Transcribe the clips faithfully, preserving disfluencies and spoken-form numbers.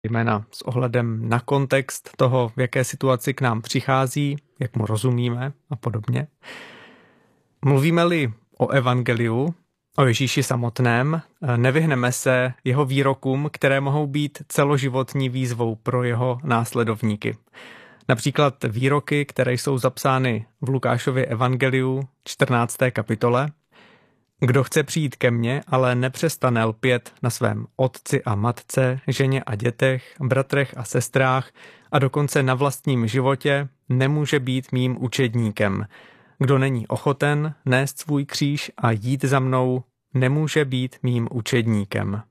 Jména s ohledem na kontext toho, v jaké situaci k nám přichází, jak mu rozumíme a podobně. Mluvíme-li o evangeliu, o Ježíši samotném, nevyhneme se jeho výrokům, které mohou být celoživotní výzvou pro jeho následovníky. Například výroky, které jsou zapsány v Lukášově evangeliu čtrnácté kapitole. Kdo chce přijít ke mně, ale nepřestane lpět na svém otci a matce, ženě a dětech, bratrech a sestrách a dokonce na vlastním životě, nemůže být mým učedníkem. Kdo není ochoten nést svůj kříž a jít za mnou, nemůže být mým učedníkem.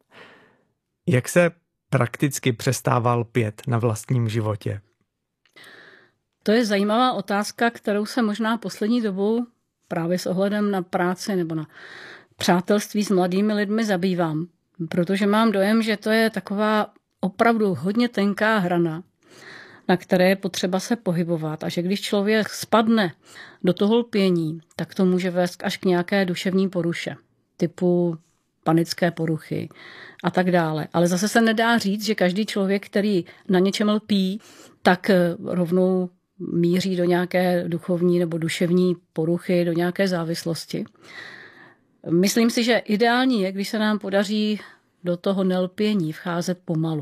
Jak se prakticky přestává lpět na vlastním životě? To je zajímavá otázka, kterou se možná poslední dobou právě s ohledem na práci nebo na přátelství s mladými lidmi zabývám. Protože mám dojem, že to je taková opravdu hodně tenká hrana, na které je potřeba se pohybovat. A že když člověk spadne do toho lpění, tak to může vést až k nějaké duševní poruše, typu panické poruchy a tak dále. Ale zase se nedá říct, že každý člověk, který na něčem lpí, tak rovnou míří do nějaké duchovní nebo duševní poruchy, do nějaké závislosti. Myslím si, že ideální je, když se nám podaří do toho nelpění vcházet pomalu.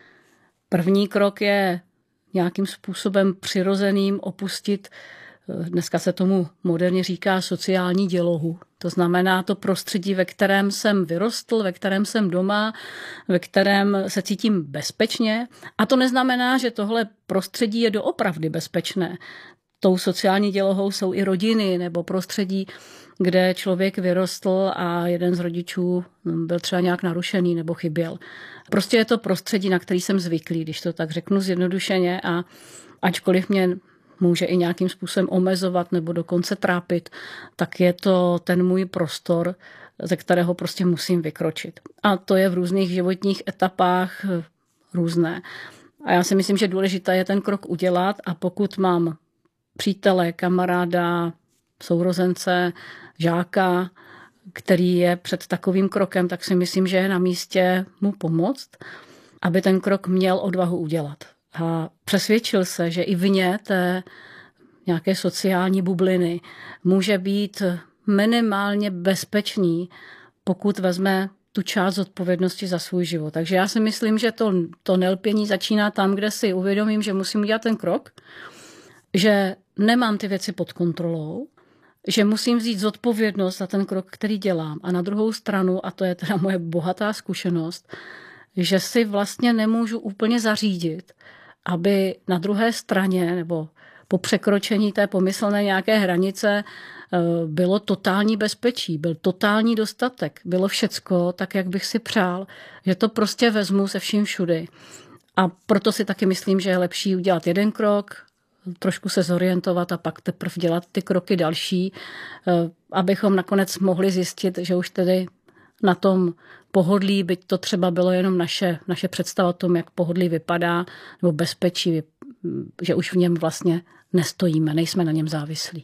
První krok je nějakým způsobem přirozeným opustit, dneska se tomu moderně říká sociální dělohu. To znamená to prostředí, ve kterém jsem vyrostl, ve kterém jsem doma, ve kterém se cítím bezpečně. A to neznamená, že tohle prostředí je doopravdy bezpečné. Tou sociální dělohou jsou i rodiny nebo prostředí, kde člověk vyrostl a jeden z rodičů byl třeba nějak narušený nebo chyběl. Prostě je to prostředí, na který jsem zvyklý, když to tak řeknu zjednodušeně, a ačkoliv mě může i nějakým způsobem omezovat nebo dokonce trápit, tak je to ten můj prostor, ze kterého prostě musím vykročit. A to je v různých životních etapách různé. A já si myslím, že důležité je ten krok udělat, a pokud mám přítele, kamaráda, sourozence, žáka, který je před takovým krokem, tak si myslím, že je na místě mu pomoct, aby ten krok měl odvahu udělat. A přesvědčil se, že i vně té nějaké sociální bubliny může být minimálně bezpečný, pokud vezme tu část odpovědnosti za svůj život. Takže já si myslím, že to, to nelpění začíná tam, kde si uvědomím, že musím udělat ten krok, že nemám ty věci pod kontrolou, že musím vzít zodpovědnost za ten krok, který dělám. A na druhou stranu, a to je teda moje bohatá zkušenost, že si vlastně nemůžu úplně zařídit, aby na druhé straně nebo po překročení té pomyslné nějaké hranice bylo totální bezpečí, byl totální dostatek, bylo všecko tak, jak bych si přál, že to prostě vezmu se vším všudy. A proto si taky myslím, že je lepší udělat jeden krok, trošku se zorientovat a pak teprve dělat ty kroky další, abychom nakonec mohli zjistit, že už tedy na tom pohodlí, byť to třeba bylo jenom naše, naše představa o tom, jak pohodlí vypadá, nebo bezpečí, že už v něm vlastně nestojíme, nejsme na něm závislí.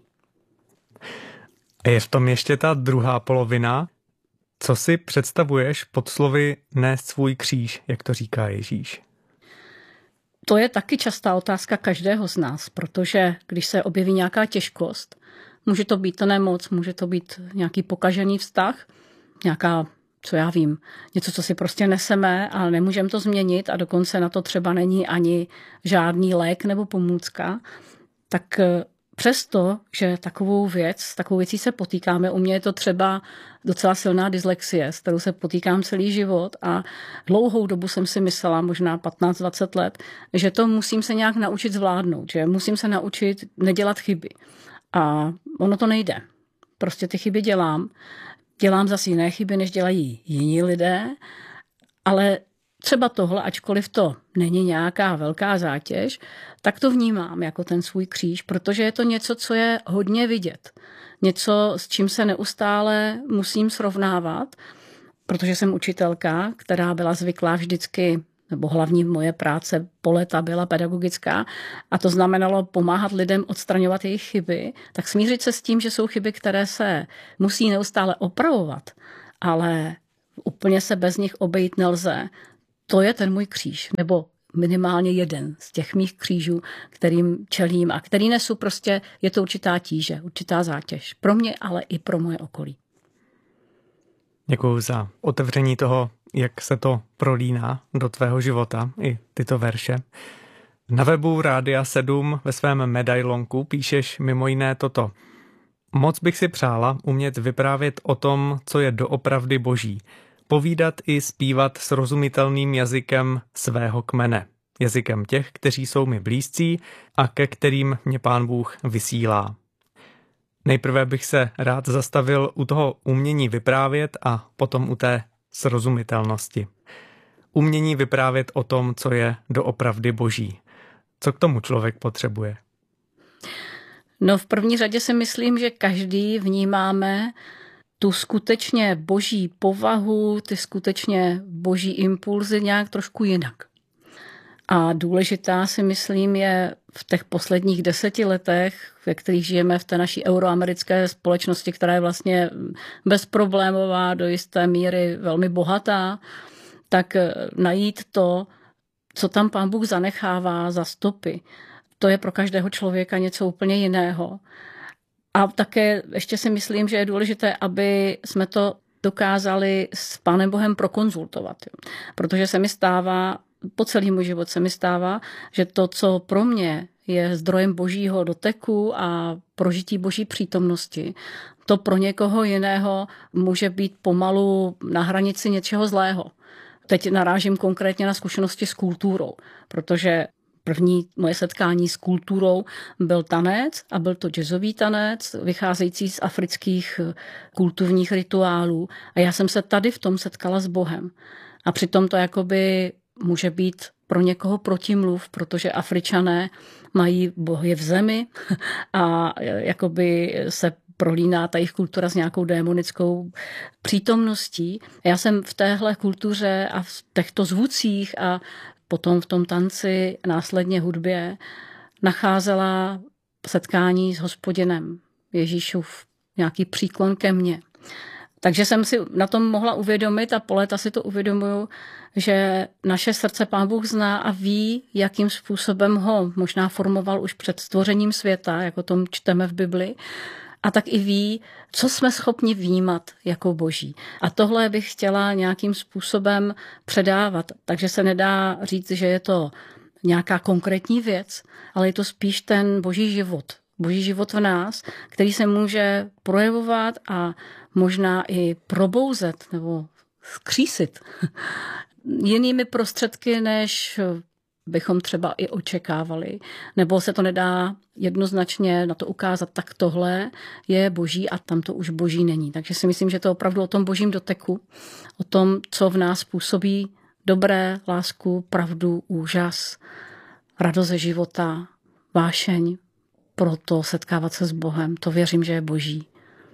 A je v tom ještě ta druhá polovina. Co si představuješ pod slovy nést svůj kříž, jak to říká Ježíš? To je taky častá otázka každého z nás, protože když se objeví nějaká těžkost, může to být nemoc, může to být nějaký pokažený vztah, nějaká, co já vím, něco, co si prostě neseme a nemůžeme to změnit a dokonce na to třeba není ani žádný lék nebo pomůcka, tak přesto, že takovou věc, takovou věcí se potýkáme, u mě je to třeba docela silná dyslexie, s kterou se potýkám celý život a dlouhou dobu jsem si myslela, možná patnáct dvacet let, že to musím se nějak naučit zvládnout, že musím se naučit nedělat chyby. A ono to nejde. Prostě ty chyby dělám. Dělám zase jiné chyby, než dělají jiní lidé, ale třeba tohle, ačkoliv to není nějaká velká zátěž, tak to vnímám jako ten svůj kříž, protože je to něco, co je hodně vidět. Něco, s čím se neustále musím srovnávat, protože jsem učitelka, která byla zvyklá vždycky, nebo hlavní moje práce po léta byla pedagogická, a to znamenalo pomáhat lidem odstraňovat jejich chyby, tak smířit se s tím, že jsou chyby, které se musí neustále opravovat, ale úplně se bez nich obejít nelze. to je ten můj kříž, nebo minimálně jeden z těch mých křížů, kterým čelím a který nesu prostě, je to určitá tíže, určitá zátěž. Pro mě, ale i pro moje okolí. Děkuju za otevření toho, jak se to prolíná do tvého života, i tyto verše. Na webu Rádia sedm ve svém medailonku píšeš mimo jiné toto. Moc bych si přála umět vyprávět o tom, co je doopravdy boží. Povídat i zpívat srozumitelným jazykem svého kmene. Jazykem těch, kteří jsou mi blízcí a ke kterým mě Pán Bůh vysílá. Nejprve bych se rád zastavil u toho umění vyprávět a potom u té srozumitelnosti. Umění vyprávět o tom, co je doopravdy boží. Co k tomu člověk potřebuje? No v první řadě si myslím, že každý vnímáme tu skutečně boží povahu, ty skutečně boží impulzy nějak trošku jinak. A důležitá si myslím je v těch posledních deseti letech, ve kterých žijeme v té naší euroamerické společnosti, která je vlastně bezproblémová, do jisté míry velmi bohatá, tak najít to, co tam Pán Bůh zanechává za stopy. To je pro každého člověka něco úplně jiného. A také ještě si myslím, že je důležité, aby jsme to dokázali s Pánem Bohem prokonzultovat. Protože se mi stává, po celý můj život se mi stává, že to, co pro mě je zdrojem božího doteku a prožití boží přítomnosti, to pro někoho jiného může být pomalu na hranici něčeho zlého. Teď narážím konkrétně na zkušenosti s kulturou, protože první moje setkání s kulturou byl tanec a byl to jazzový tanec, vycházející z afrických kulturních rituálů. A já jsem se tady v tom setkala s Bohem. A přitom to jakoby může být pro někoho protimluv, protože Afričané mají bohy v zemi a jakoby se prolíná ta jejich kultura s nějakou démonickou přítomností. Já jsem v téhle kultuře a v těchto zvucích a potom v tom tanci, následně hudbě, nacházela setkání s Hospodinem, Ježíšův nějaký příklon ke mně. Takže jsem si na tom mohla uvědomit a po léta si to uvědomuju, že naše srdce Pán Bůh zná a ví, jakým způsobem ho možná formoval už před stvořením světa, jako tom čteme v Bibli, a tak i ví, co jsme schopni vnímat jako boží. A tohle bych chtěla nějakým způsobem předávat. Takže se nedá říct, že je to nějaká konkrétní věc, ale je to spíš ten boží život. Boží život v nás, který se může projevovat a možná i probouzet nebo skřísit jinými prostředky, než bychom třeba i očekávali. Nebo se to nedá jednoznačně na to ukázat, tak tohle je boží a tam to už boží není. Takže si myslím, že to je opravdu o tom božím doteku, o tom, co v nás působí dobré, lásku, pravdu, úžas, radost ze života, vášeň, proto setkávat se s Bohem. To věřím, že je boží.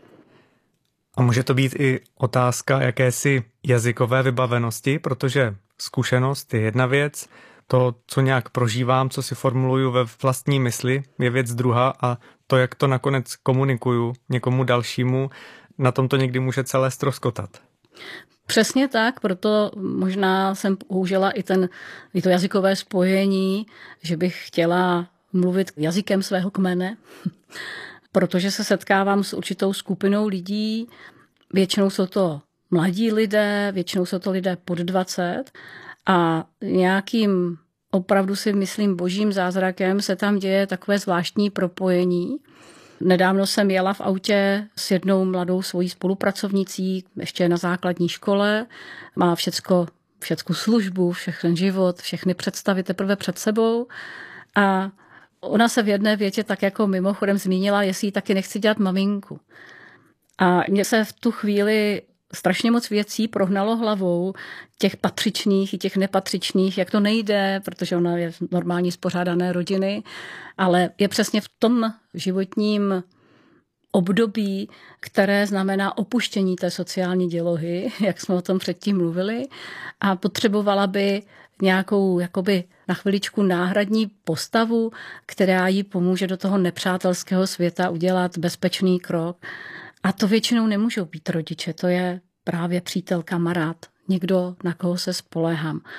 A může to být i otázka jakési jazykové vybavenosti, protože zkušenost je jedna věc, to, co nějak prožívám, co si formuluju ve vlastní mysli, je věc druhá a to, jak to nakonec komunikuju někomu dalšímu, na tom to někdy může celé ztroskotat. Přesně tak, proto možná jsem použila i, ten, i to jazykové spojení, že bych chtěla mluvit jazykem svého kmene, protože se setkávám s určitou skupinou lidí, většinou jsou to mladí lidé, většinou jsou to lidé pod dvacet a nějakým opravdu si myslím božím zázrakem se tam děje takové zvláštní propojení. Nedávno jsem jela v autě s jednou mladou svojí spolupracovnicí, ještě na základní škole, má všecko, všecku službu, všechny život, všechny představy teprve před sebou a ona se v jedné větě tak jako mimochodem zmínila, jestli jí taky nechci dělat maminku. A mně se v tu chvíli strašně moc věcí prohnalo hlavou, těch patřičných i těch nepatřičných, jak to nejde, protože ona je z normální spořádané rodiny, ale je přesně v tom životním období, které znamená opuštění té sociální dělohy, jak jsme o tom předtím mluvili, a potřebovala by nějakou jakoby na chviličku náhradní postavu, která jí pomůže do toho nepřátelského světa udělat bezpečný krok. A to většinou nemůžou být rodiče, to je právě přítel, kamarád, někdo, na koho se spoléhám.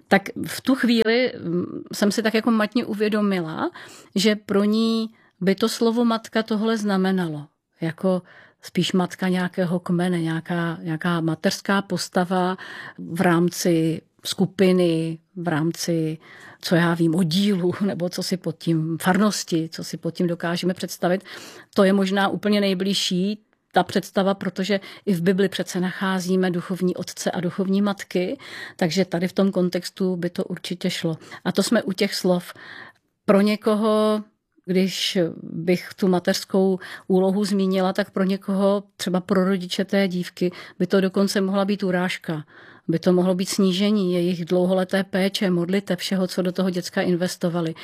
tak v tu chvíli jsem si tak jako matně uvědomila, že pro ní by to slovo matka tohle znamenalo. Jako spíš matka nějakého kmene, nějaká, nějaká mateřská postava v rámci skupiny, v rámci, co já vím, oddílu, nebo co si pod tím farnosti, co si pod tím dokážeme představit. To je možná úplně nejbližší ta představa, protože i v Bibli přece nacházíme duchovní otce a duchovní matky, takže tady v tom kontextu by to určitě šlo. A to jsme u těch slov. Pro někoho, když bych tu mateřskou úlohu zmínila, tak pro někoho, třeba pro rodiče té dívky, by to dokonce mohla být urážka. By to mohlo být snížení jejich dlouholeté péče, modlitev, všeho, co do toho děcka investovali.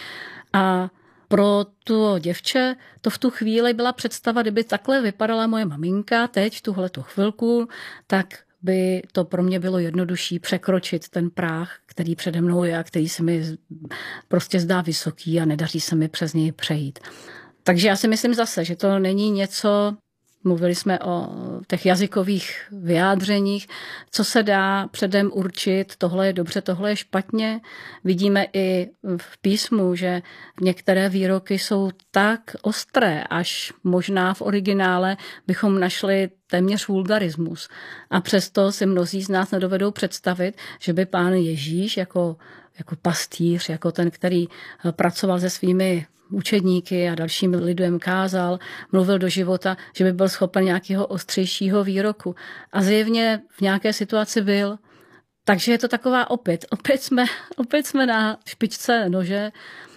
A pro to děvče to v tu chvíli byla představa, kdyby takhle vypadala moje maminka teď v tuhletu chvilku, tak by to pro mě bylo jednodušší překročit ten práh, který přede mnou je a který se mi prostě zdá vysoký a nedaří se mi přes něj přejít. Takže já si myslím zase, že to není něco, mluvili jsme o těch jazykových vyjádřeních, co se dá předem určit, tohle je dobře, tohle je špatně. Vidíme i v písmu, že některé výroky jsou tak ostré, až možná v originále bychom našli téměř vulgarismus. A přesto si mnozí z nás nedovedou představit, že by pán Ježíš jako, jako pastýř, jako ten, který pracoval se svými učedníky a dalším lidem kázal, mluvil do života, že by byl schopen nějakého ostřejšího výroku. A zjevně v nějaké situaci byl. Takže je to taková opět. Opět jsme, opět jsme na špičce nože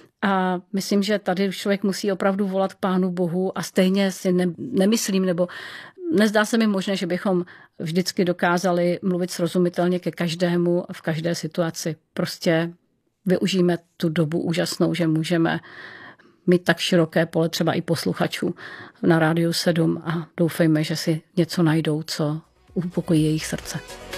a myslím, že tady člověk musí opravdu volat k Pánu Bohu a stejně si ne, nemyslím, nebo nezdá se mi možné, že bychom vždycky dokázali mluvit srozumitelně ke každému v každé situaci. Prostě využijeme tu dobu úžasnou, že můžeme mít tak široké pole třeba i posluchačů na Rádiu sedm a doufejme, že si něco najdou, co upokojí jejich srdce.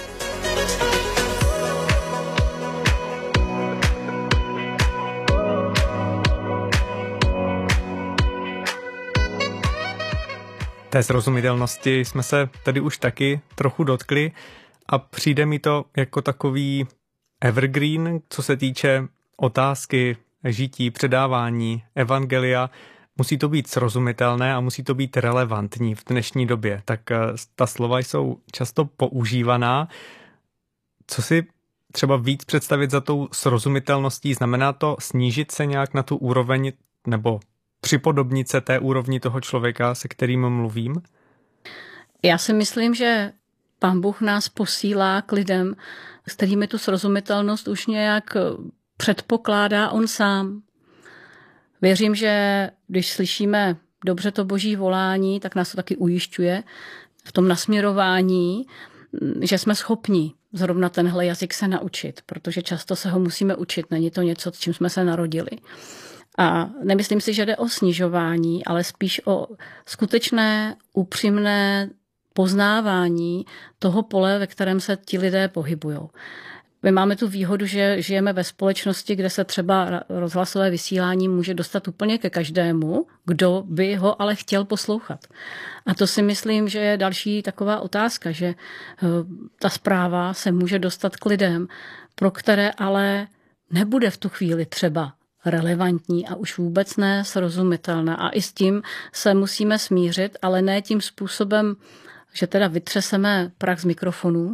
Té srozumitelnosti jsme se tady už taky trochu dotkli a přijde mi to jako takový evergreen, co se týče otázky žití, předávání, evangelia. Musí to být srozumitelné a musí to být relevantní v dnešní době. Tak ta slova jsou často používaná. Co si třeba víc představit za tou srozumitelností? Znamená to snížit se nějak na tu úroveň nebo připodobnit se té úrovni toho člověka, se kterým mluvím? Já si myslím, že Pán Bůh nás posílá k lidem, s kterými tu srozumitelnost už nějak předpokládá on sám. Věřím, že když slyšíme dobře to boží volání, tak nás to taky ujišťuje v tom nasměrování, že jsme schopni zrovna tenhle jazyk se naučit, protože často se ho musíme učit, není to něco, s čím jsme se narodili. A nemyslím si, že jde o snižování, ale spíš o skutečné, upřímné poznávání toho pole, ve kterém se ti lidé pohybují. My máme tu výhodu, že žijeme ve společnosti, kde se třeba rozhlasové vysílání může dostat úplně ke každému, kdo by ho ale chtěl poslouchat. A to si myslím, že je další taková otázka, že ta zpráva se může dostat k lidem, pro které ale nebude v tu chvíli třeba relevantní a už vůbec ne srozumitelná. A i s tím se musíme smířit, ale ne tím způsobem, že teda vytřeseme prach z mikrofonů,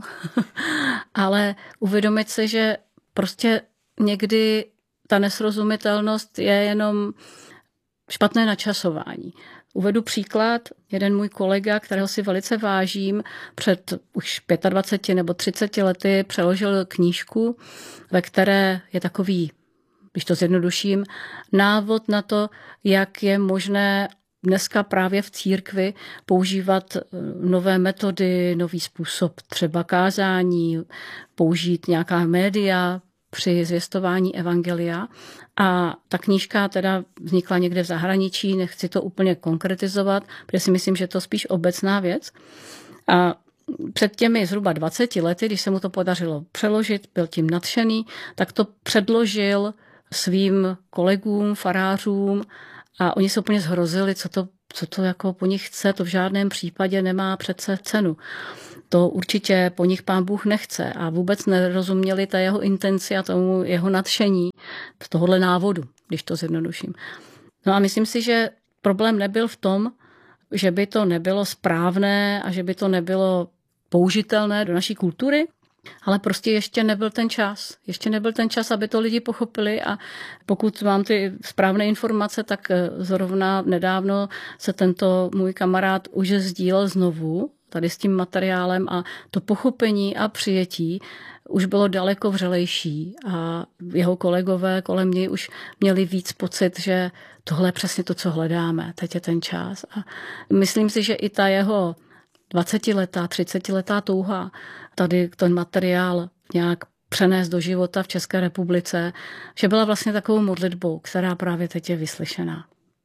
ale uvědomit si, že prostě někdy ta nesrozumitelnost je jenom špatné načasování. Uvedu příklad. Jeden můj kolega, kterého si velice vážím, před už dvaceti pěti nebo třiceti lety přeložil knížku, ve které je takový, když to zjednoduším, návod na to, jak je možné dneska právě v církvi používat nové metody, nový způsob třeba kázání, použít nějaká média při zvěstování evangelia. A ta knížka teda vznikla někde v zahraničí, nechci to úplně konkretizovat, protože si myslím, že to je spíš obecná věc. A před těmi zhruba dvaceti lety, když se mu to podařilo přeložit, byl tím nadšený, tak to předložil svým kolegům, farářům, a oni se úplně zhrozili, co to co to jako po nich chce, to v žádném případě nemá přece cenu. To určitě po nich Pán Bůh nechce a vůbec nerozuměli ta jeho intenci a tomu jeho nadšení z tohohle návodu, když to zjednoduším. No a myslím si, že problém nebyl v tom, že by to nebylo správné a že by to nebylo použitelné do naší kultury, ale prostě ještě nebyl ten čas. Ještě nebyl ten čas, aby to lidi pochopili a pokud mám ty správné informace, tak zrovna nedávno se tento můj kamarád už sdílel znovu tady s tím materiálem a to pochopení a přijetí už bylo daleko vřelejší a jeho kolegové kolem něj už měli víc pocit, že tohle je přesně to, co hledáme. Teď je ten čas. A myslím si, že i ta jeho dvacetiletá, třicetiletá touha tady ten materiál nějak přenést do života v České republice, že byla vlastně takovou modlitbou, která právě teď je vyslyšená.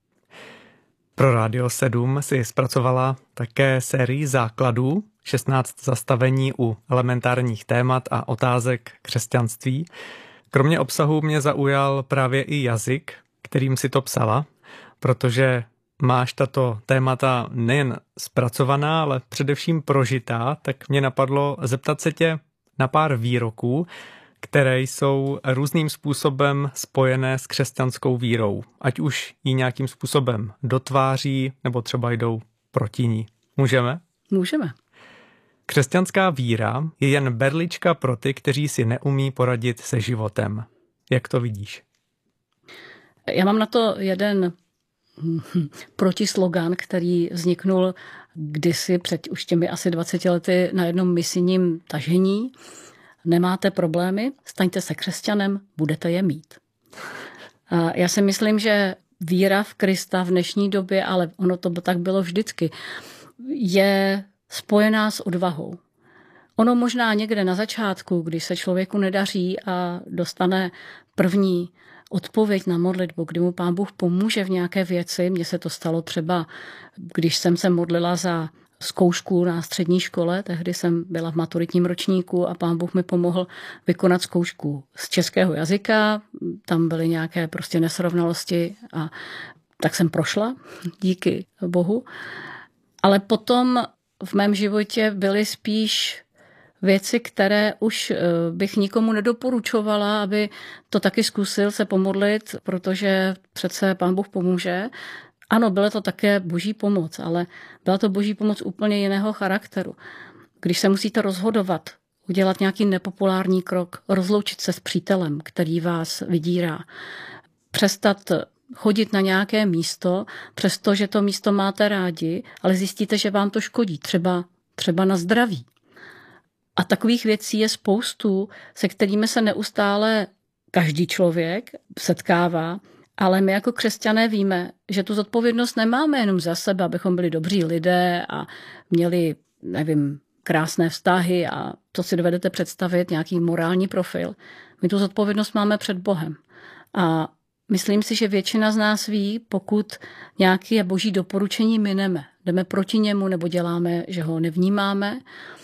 Pro Rádio sedm si zpracovala také sérii základů, šestnáct zastavení u elementárních témat a otázek křesťanství. Kromě obsahu mě zaujal právě i jazyk, kterým si to psala, protože máš tato témata nejen zpracovaná, ale především prožitá, tak mě napadlo zeptat se tě na pár výroků, které jsou různým způsobem spojené s křesťanskou vírou, ať už ji nějakým způsobem dotváří, nebo třeba jdou proti ní. Můžeme? Můžeme. Křesťanská víra je jen berlička pro ty, kteří si neumí poradit se životem. Jak to vidíš? Já mám na to jeden protislogan, který vzniknul kdysi před už těmi asi dvaceti lety na jednom misijním tažení. Nemáte problémy, staňte se křesťanem, budete je mít. A já si myslím, že víra v Krista v dnešní době, ale ono to tak bylo vždycky, je spojená s odvahou. Ono možná někde na začátku, když se člověku nedaří a dostane první odpověď na modlitbu, kdy mu Pán Bůh pomůže v nějaké věci. Mně se to stalo třeba, když jsem se modlila za zkoušku na střední škole, tehdy jsem byla v maturitním ročníku a Pán Bůh mi pomohl vykonat zkoušku z českého jazyka. Tam byly nějaké prostě nesrovnalosti a tak jsem prošla, díky Bohu. Ale potom v mém životě byly spíš věci, které už bych nikomu nedoporučovala, aby to taky zkusil se pomodlit, protože přece Pán Bůh pomůže. Ano, byla to také boží pomoc, ale byla to boží pomoc úplně jiného charakteru. Když se musíte rozhodovat, udělat nějaký nepopulární krok, rozloučit se s přítelem, který vás vydírá, přestat chodit na nějaké místo, přestože to místo máte rádi, ale zjistíte, že vám to škodí, třeba, třeba na zdraví. A takových věcí je spoustu, se kterými se neustále každý člověk setkává, ale my jako křesťané víme, že tu zodpovědnost nemáme jenom za sebe, abychom byli dobří lidé a měli, nevím, krásné vztahy a to si dovedete představit, nějaký morální profil. My tu zodpovědnost máme před Bohem. A myslím si, že většina z nás ví, pokud nějaké boží doporučení mineme, jdeme proti němu nebo děláme, že ho nevnímáme.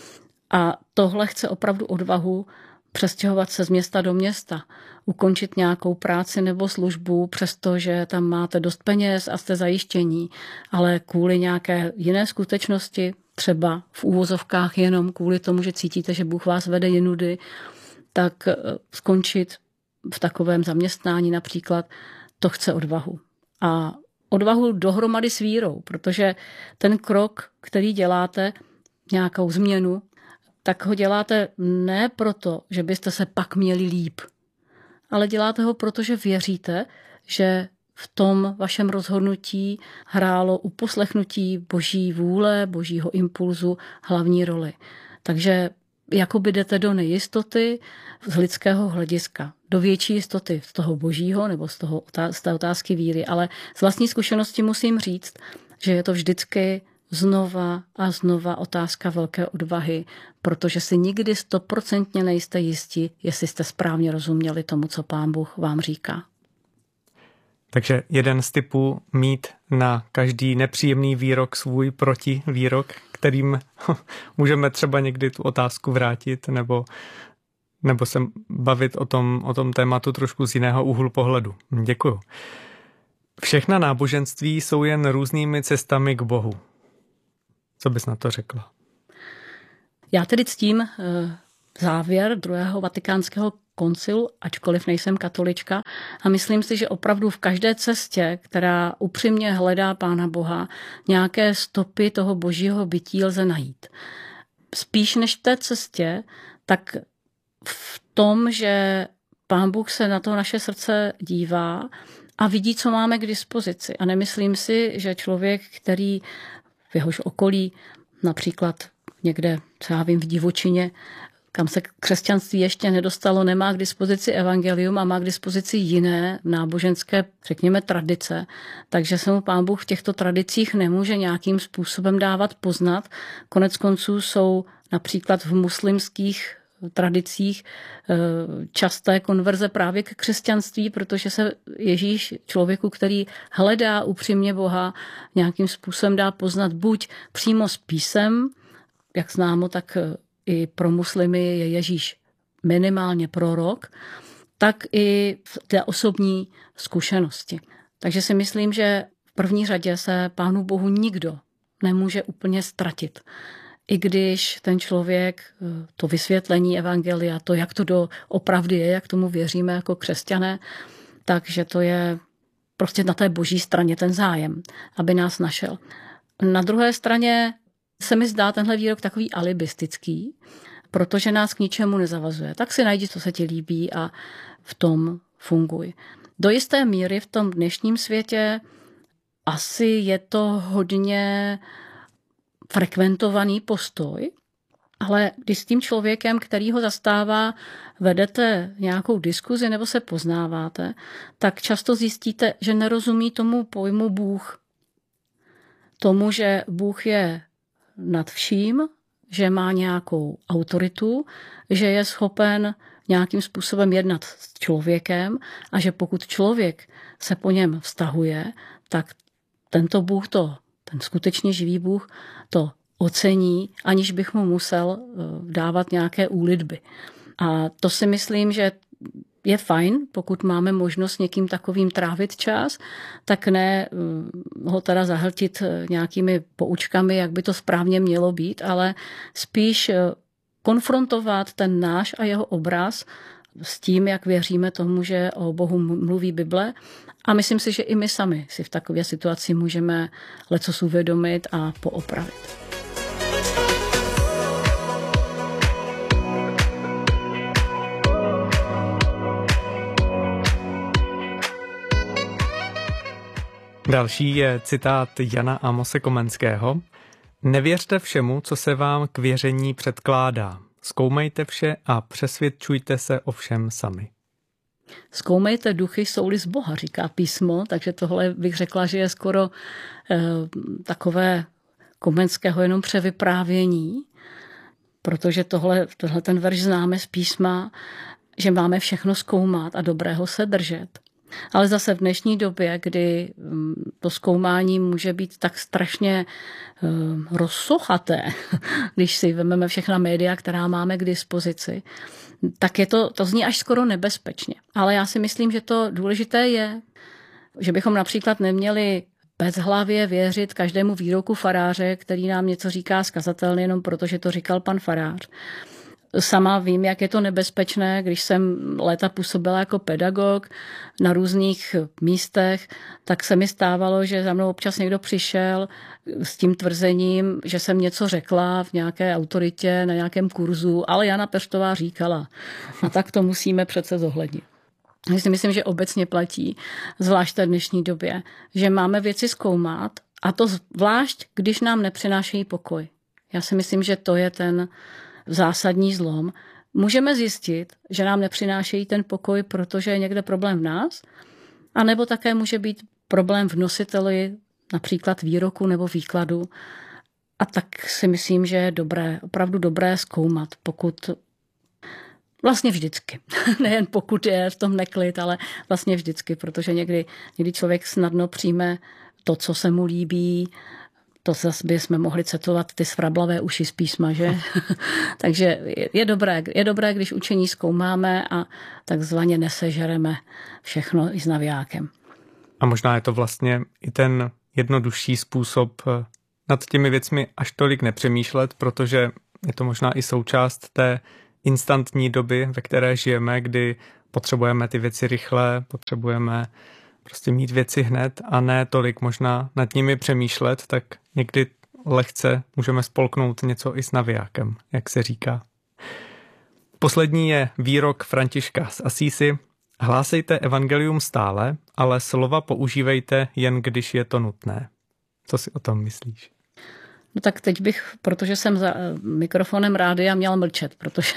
A tohle chce opravdu odvahu přestěhovat se z města do města, ukončit nějakou práci nebo službu, přestože tam máte dost peněz a jste zajištění, ale kvůli nějaké jiné skutečnosti, třeba v úvozovkách jenom kvůli tomu, že cítíte, že Bůh vás vede jinudy, tak skončit v takovém zaměstnání například, to chce odvahu. A odvahu dohromady s vírou, protože ten krok, který děláte, nějakou změnu, tak ho děláte ne proto, že byste se pak měli líp, ale děláte ho proto, že věříte, že v tom vašem rozhodnutí hrálo uposlechnutí boží vůle, božího impulzu hlavní roli. Takže jakoby jdete do nejistoty z lidského hlediska, do větší jistoty z toho božího nebo z, toho, z té otázky víry, ale z vlastní zkušenosti musím říct, že je to vždycky znova a znova otázka velké odvahy, protože si nikdy stoprocentně nejste jistí, jestli jste správně rozuměli tomu, co Pán Bůh vám říká. Takže jeden z typů mít na každý nepříjemný výrok svůj protivýrok, kterým můžeme třeba někdy tu otázku vrátit nebo, nebo se bavit o tom, o tom tématu trošku z jiného úhlu pohledu. Děkuju. Všechna náboženství jsou jen různými cestami k Bohu. Co bys na to řekla? Já tedy ctím závěr druhého vatikánského koncilu, ačkoliv nejsem katolička, a myslím si, že opravdu v každé cestě, která upřímně hledá Pána Boha, nějaké stopy toho božího bytí lze najít. Spíš než v té cestě, tak v tom, že Pán Bůh se na to naše srdce dívá a vidí, co máme k dispozici. A nemyslím si, že člověk, který v jehož okolí, například někde, co já vím, v divočině, kam se křesťanství ještě nedostalo, nemá k dispozici evangelium a má k dispozici jiné náboženské, řekněme, tradice. Takže se mu Pán Bůh v těchto tradicích nemůže nějakým způsobem dávat poznat. Konec konců jsou například v muslimských tradicích časté konverze právě k křesťanství, protože se Ježíš člověku, který hledá upřímně Boha, nějakým způsobem dá poznat buď přímo s písem, jak známo, tak i pro muslimy je Ježíš minimálně prorok, tak i v té osobní zkušenosti. Takže si myslím, že v první řadě se Pánu Bohu nikdo nemůže úplně ztratit. I když ten člověk, to vysvětlení evangelia, to, jak to doopravdy je, jak tomu věříme jako křesťané, takže to je prostě na té boží straně ten zájem, aby nás našel. Na druhé straně se mi zdá tenhle výrok takový alibistický, protože nás k ničemu nezavazuje. Tak si najdi, co se ti líbí a v tom funguj. Do jisté míry v tom dnešním světě asi je to hodně frekventovaný postoj, ale když s tím člověkem, který ho zastává, vedete nějakou diskuzi nebo se poznáváte, tak často zjistíte, že nerozumí tomu pojmu Bůh. Tomu, že Bůh je nad vším, že má nějakou autoritu, že je schopen nějakým způsobem jednat s člověkem a že pokud člověk se po něm vztahuje, tak tento Bůh to, ten skutečně živý Bůh to ocení, aniž bych mu musel dávat nějaké úlitby. A to si myslím, že je fajn, pokud máme možnost někým takovým trávit čas, tak ne ho teda zahltit nějakými poučkami, jak by to správně mělo být, ale spíš konfrontovat ten náš a jeho obraz s tím, jak věříme tomu, že o Bohu mluví Bible. A myslím si, že i my sami si v takové situaci můžeme lecos uvědomit a poopravit. Další je citát Jana Amose Komenského. Nevěřte všemu, co se vám k věření předkládá. Zkoumejte vše a přesvědčujte se o všem sami. Zkoumejte duchy, jsou-li z Boha, říká písmo, takže tohle bych řekla, že je skoro eh, takové Komenského jenom převyprávění, protože tohle, tohle ten verš známe z písma, že máme všechno zkoumat a dobrého se držet. Ale zase v dnešní době, kdy to zkoumání může být tak strašně rozsochaté, když si vezmeme všechna média, která máme k dispozici, tak je to, to zní až skoro nebezpečně. Ale já si myslím, že to důležité je, že bychom například neměli bezhlavě věřit každému výroku faráře, který nám něco říká zkazatelně, jenom protože to říkal pan farář. Sama vím, jak je to nebezpečné, když jsem léta působila jako pedagog na různých místech, tak se mi stávalo, že za mnou občas někdo přišel s tím tvrzením, že jsem něco řekla v nějaké autoritě, na nějakém kurzu, ale Jana Peštová říkala. A tak to musíme přece zohlednit. Já si myslím, že obecně platí, zvlášť v dnešní době, že máme věci zkoumat a to zvlášť, když nám nepřinášejí pokoj. Já si myslím, že to je ten zásadní zlom. Můžeme zjistit, že nám nepřinášejí ten pokoj, protože je někde problém v nás, anebo také může být problém v nositeli, například výroku nebo výkladu. A tak si myslím, že je dobré, opravdu dobré zkoumat, pokud vlastně vždycky. Nejen pokud je v tom neklid, ale vlastně vždycky, protože někdy, někdy člověk snadno přijme to, co se mu líbí. To zase bychom mohli citovat ty svrablavé uši z písma, že? Takže je, je, dobré, je dobré, když učení zkoumáme a takzvaně nesežereme všechno i s navijákem. A možná je to vlastně i ten jednodušší způsob nad těmi věcmi až tolik nepřemýšlet, protože je to možná i součást té instantní doby, ve které žijeme, kdy potřebujeme ty věci rychle, potřebujeme prostě mít věci hned a ne tolik možná nad nimi přemýšlet, tak někdy lehce můžeme spolknout něco i s navijákem, jak se říká. Poslední je výrok Františka z Asísi. Hlásejte evangelium stále, ale slova používejte jen když je to nutné. Co si o tom myslíš? No tak teď bych, protože jsem za mikrofonem rádia, měl mlčet, protože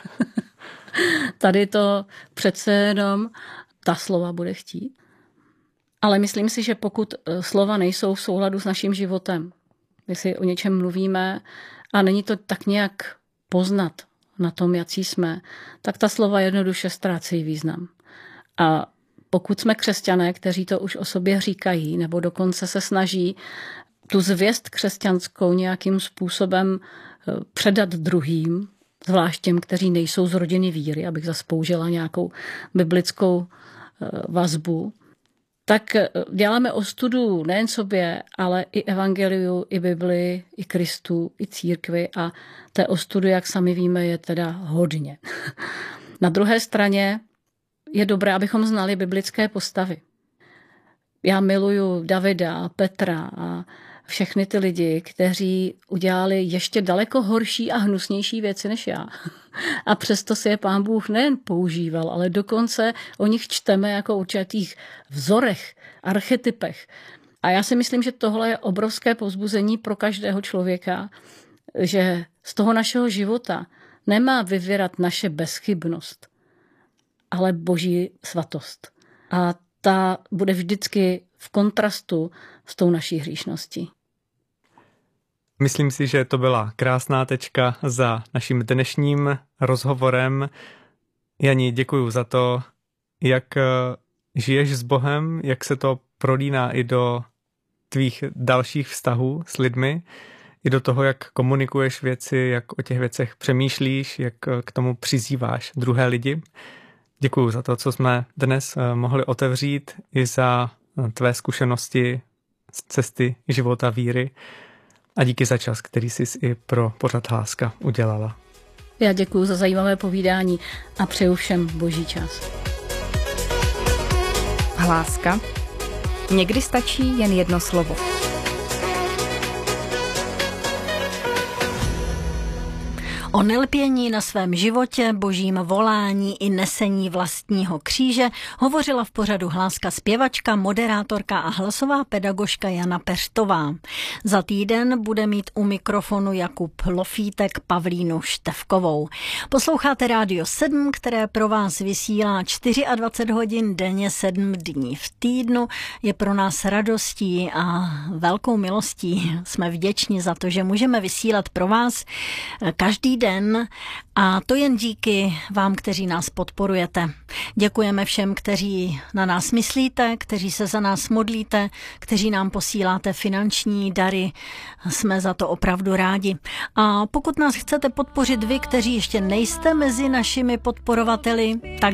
tady to přece jenom ta slova bude chtít. Ale myslím si, že pokud slova nejsou v souladu s naším životem, jestli o něčem mluvíme a není to tak nějak poznat na tom, jací jsme, tak ta slova jednoduše ztrácejí význam. A pokud jsme křesťané, kteří to už o sobě říkají, nebo dokonce se snaží tu zvěst křesťanskou nějakým způsobem předat druhým, zvlášť těm, kteří nejsou z rodiny víry, abych zase použila nějakou biblickou vazbu, tak děláme ostudu nejen sobě, ale i evangeliu, i Bibli, i Kristu, i církvi a té ostudy, jak sami víme, je teda hodně. Na druhé straně je dobré, abychom znali biblické postavy. Já miluju Davida, Petra a všechny ty lidi, kteří udělali ještě daleko horší a hnusnější věci než já. A přesto si je Pán Bůh nejen používal, ale dokonce o nich čteme jako určitých vzorech, archetypech. A já si myslím, že tohle je obrovské povzbuzení pro každého člověka, že z toho našeho života nemá vyvěrat naše bezchybnost, ale Boží svatost. A ta bude vždycky v kontrastu s tou naší hříšností. Myslím si, že to byla krásná tečka za naším dnešním rozhovorem. Jani, děkuju za to, jak žiješ s Bohem, jak se to prolíná i do tvých dalších vztahů s lidmi, i do toho, jak komunikuješ věci, jak o těch věcech přemýšlíš, jak k tomu přizýváš druhé lidi. Děkuju za to, co jsme dnes mohli otevřít, i za tvé zkušenosti z cesty života víry a díky za čas, který jsi i pro pořad Hláska udělala. Já děkuju za zajímavé povídání a přeju všem boží čas. Hláska. Někdy stačí jen jedno slovo. O nelpění na svém životě, božím volání i nesení vlastního kříže hovořila v pořadu Hláska zpěvačka, moderátorka a hlasová pedagožka Jana Peřtová. Za týden bude mít u mikrofonu Jakub Lofítek Pavlínu Števkovou. Posloucháte Rádio sedm, které pro vás vysílá dvacet čtyři hodin denně sedm dní v týdnu. Je pro nás radostí a velkou milostí. Jsme vděční za to, že můžeme vysílat pro vás každý den a to jen díky vám, kteří nás podporujete. Děkujeme všem, kteří na nás myslíte, kteří se za nás modlíte, kteří nám posíláte finanční dary. Jsme za to opravdu rádi. A pokud nás chcete podpořit vy, kteří ještě nejste mezi našimi podporovateli, tak